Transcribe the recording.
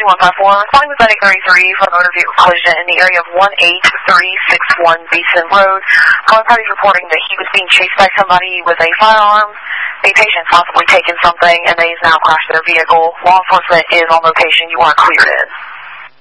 154, responding with medic 33 for a motor vehicle collision in the area of 18361 Beeson Road. Calling parties reporting that he was being chased by somebody with a firearm. The patient possibly taken something, and they have now crashed their vehicle. Law enforcement is on location. You are cleared in.